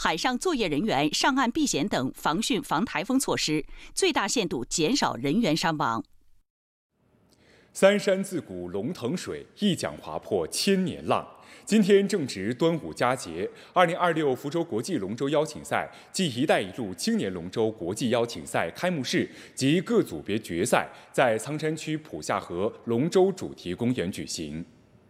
海上作业人员上岸避险等防汛防台风措施，最大限度减少人员伤亡。 三山自古龙腾水，一桨划破千年浪。今天正值端午佳节，2026福州国际龙舟邀请赛暨“一带一路”青年龙舟国际邀请赛开幕式及各组别决赛在苍山区普夏河龙舟主题公园举行。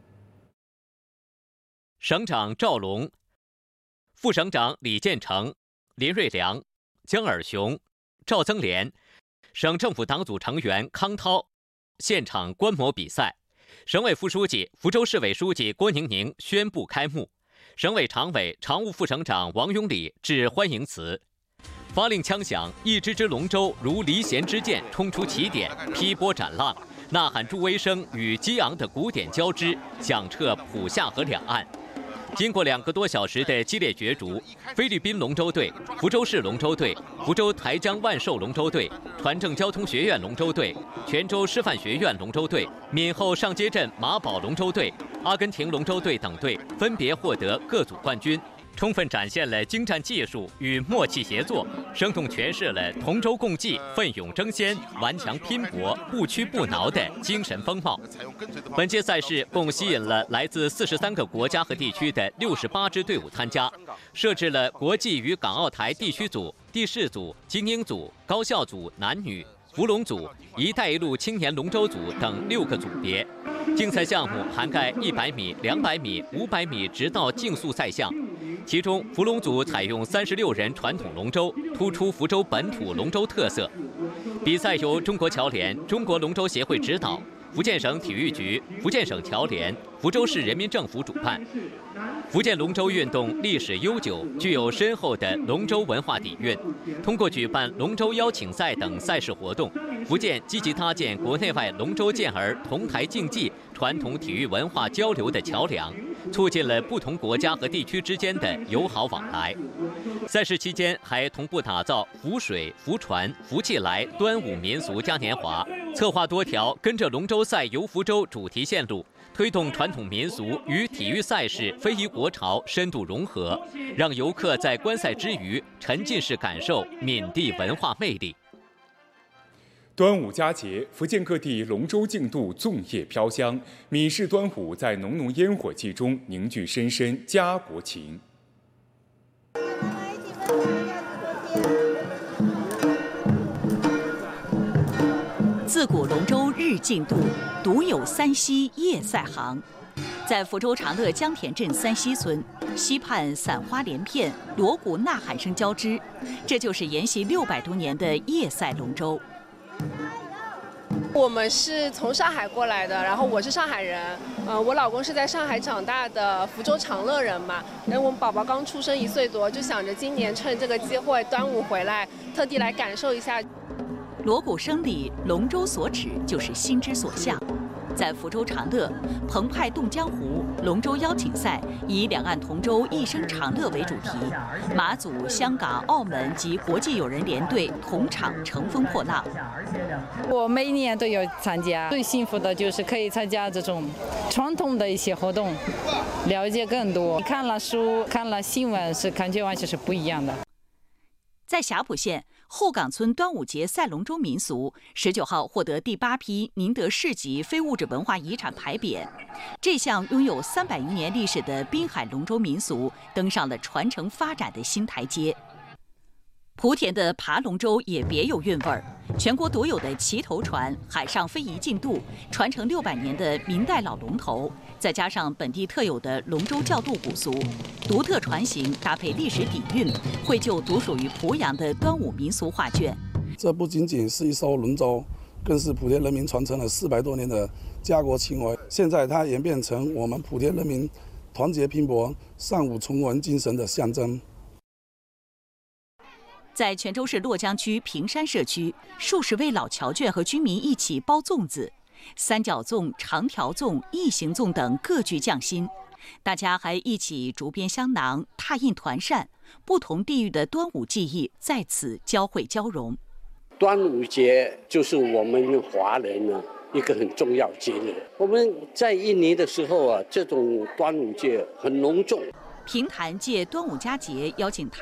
省长赵龙、副省长李建成、林瑞良、江尔雄、赵增莲，省政府党组成员康涛现场观摩比赛。省委副书记、福州市委书记郭宁宁宣布开幕，省委常委、常务副省长王永礼致欢迎词。发令枪响，一支支龙舟如离弦之箭冲出起点，劈波斩浪，呐喊助威声与激昂的鼓点交织，响彻普夏河两岸。经过2个多小时的激烈角逐，菲律宾龙舟队、福州市龙舟队、福州台江万寿龙舟队、船政交通学院龙舟队、泉州师范学院龙舟队、闽后上街镇马堡龙舟队、阿根廷龙舟队等队分别获得各组冠军，充分展现了精湛技术与默契协作，生动诠释了同舟共济、奋勇争先、顽强拼搏、不屈不挠的精神风貌。本届赛事共吸引了来自43个国家和地区的68支队伍参加，设置了国际与港澳台地区组、地市组、精英组、高校组男女、福龙组、一带一路青年龙舟组等6个组别。竞赛项目涵盖100米、200米、500米直到竞速赛项。其中，福龙组采用36人传统龙舟，突出福州本土龙舟特色。比赛由中国侨联、中国龙舟协会指导，福建省体育局、福建省侨联、福州市人民政府主办。福建龙舟运动历史悠久，具有深厚的龙舟文化底蕴。通过举办龙舟邀请赛等赛事活动，福建积极搭建国内外龙舟健儿同台竞技、传统体育文化交流的桥梁，促进了不同国家和地区之间的友好往来。赛事期间还同步打造福水、福船、福气来端午民俗嘉年华，策划多条跟着龙舟赛游福州主题线路，推动传统民俗与体育赛事非遗国潮深度融合，让游客在观赛之余沉浸式感受闽地文化魅力。 端午佳节，福建各地龙舟竞渡，粽叶飘香，闽式端午在浓浓烟火气中凝聚深深家国情。 自古龙舟日竞渡，独有三溪夜赛行。在福州长乐江田镇三溪村，溪畔伞花连片，锣鼓呐喊声交织，这就是沿袭600多年的夜赛龙舟。 我们是从上海过来的，然后我是上海人，我老公是在上海长大的福州长乐人嘛。然后我们宝宝刚出生1岁多，就想着今年趁这个机会端午回来，特地来感受一下。 锣鼓声里，龙舟所指就是心之所向。在福州长乐，澎湃动江湖龙舟邀请赛以两岸同舟一生长乐为主题，马祖、香港、澳门及国际友人联队同场乘风破浪。 我每年都有参加，最幸福的就是可以参加这种传统的一些活动，了解更多。看了书，看了新闻，是感觉完全是不一样的。 在霞浦县后岗村端午节赛龙舟民俗19号获得第8批宁德市级非物质文化遗产牌匾。这项拥有300余年历史的滨海龙舟民俗登上了传承发展的新台阶。莆田的爬龙舟也别有韵味儿，全国独有的旗头船、海上非遗竞渡，传承600年的明代老龙头，再加上本地特有的龙舟教渡古俗，独特船型搭配历史底蕴，绘就独属于濮阳的端午民俗画卷。 这不仅仅是一艘龙舟，更是莆田人民传承了400多年的家国情怀。现在它演变成我们莆田人民团结拼搏、尚武从文精神的象征。 在泉州市洛江区平山社区，数十位老侨眷和居民一起包粽子，三角粽、长条粽、异形粽等各具匠心。大家还一起竹编香囊、拓印团扇，不同地域的端午技艺在此交汇交融。 端午节就是我们华人呢一个很重要节日。我们在印尼的时候啊，这种端午节很隆重。 平潭借端午佳节邀请